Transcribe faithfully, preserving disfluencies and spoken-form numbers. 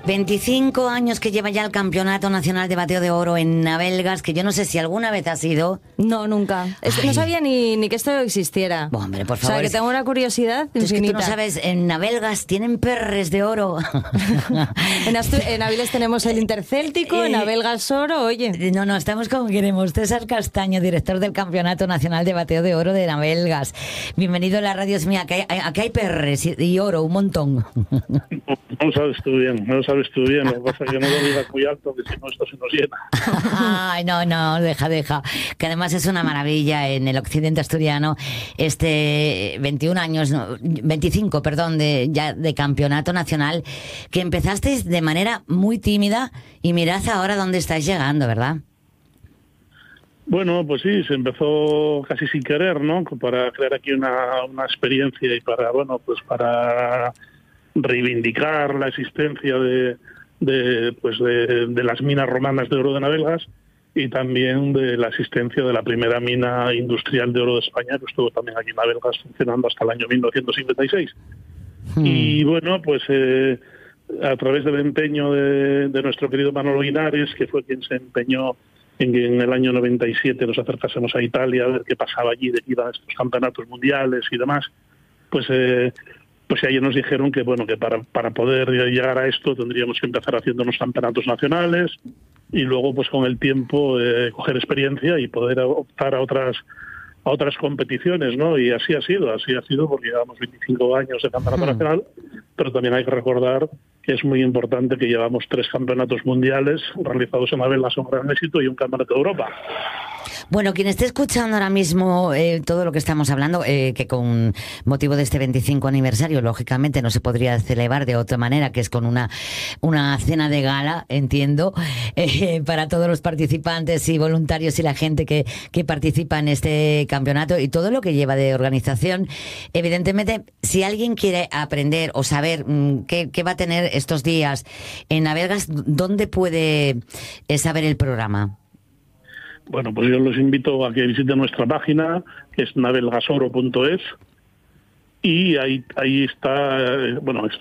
veinticinco años que lleva ya el Campeonato Nacional de Bateo de Oro en Navelgas, que yo no sé si alguna vez has ido. No, nunca. Es que no sabía ni, ni que esto existiera. Bueno, hombre, por favor. O sea, que tengo una curiosidad infinita. Es que tú no sabes, en Navelgas tienen perres de oro. en, Astu- en Avilés tenemos el Intercéltico, en Navelgas oro, oye. No, no, estamos como queremos. César Castaño, director del Campeonato Nacional de Bateo de Oro de Navelgas. Bienvenido a la radio es mía. Aquí hay, aquí hay perres y, y oro, un montón. No lo sabes tú bien, no lo sabes tú bien. Lo que pasa es que no lo digas muy alto, que si no esto se nos llena. Ay, no, no, deja, deja. Que además es una maravilla en el occidente asturiano este veintiún años, no, veinticinco, perdón, de, ya de campeonato nacional, que empezasteis de manera muy tímida y mirad ahora dónde estáis llegando, ¿verdad? Bueno, pues sí, se empezó casi sin querer, ¿no? Para crear aquí una, una experiencia y para, bueno, pues para reivindicar la existencia de, de pues de, de las minas romanas de oro de Navelgas y también de la existencia de la primera mina industrial de oro de España, que estuvo también aquí en Navelgas funcionando hasta el año mil novecientos cincuenta y seis. Hmm. Y bueno, pues eh, a través del empeño de, de nuestro querido Manolo Linares, que fue quien se empeñó en que en el año noventa y siete nos acercásemos a Italia a ver qué pasaba allí, de que iban estos campeonatos mundiales y demás, pues eh, pues ayer nos dijeron que bueno que para, para poder llegar a esto tendríamos que empezar haciendo unos campeonatos nacionales y luego pues con el tiempo eh, coger experiencia y poder optar a otras a otras competiciones, ¿no? Y así ha sido, así ha sido porque llevamos veinticinco años de campeonato hmm. nacional, pero también hay que recordar que es muy importante que llevamos tres campeonatos mundiales realizados en Navelgas, un gran éxito, y un campeonato de Europa. Bueno, quien esté escuchando ahora mismo eh, todo lo que estamos hablando, eh, que con motivo de este veinticinco aniversario, lógicamente no se podría celebrar de otra manera, que es con una, una cena de gala, entiendo, eh, para todos los participantes y voluntarios y la gente que, que participa en este campeonato y todo lo que lleva de organización. Evidentemente, si alguien quiere aprender o saber mmm, qué, qué va a tener estos días en Navelgas, ¿dónde puede eh, saber el programa? Bueno, pues yo los invito a que visiten nuestra página, que es navelgasoro punto es, y ahí ahí está, bueno,